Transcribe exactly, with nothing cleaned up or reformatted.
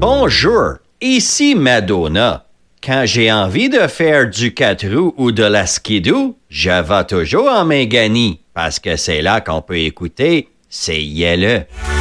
Bonjour, ici Madonna. Quand j'ai envie de faire du quatre roues ou de la skidoo, je vais toujours en Méganie, parce que c'est là qu'on peut écouter C'est Yelle.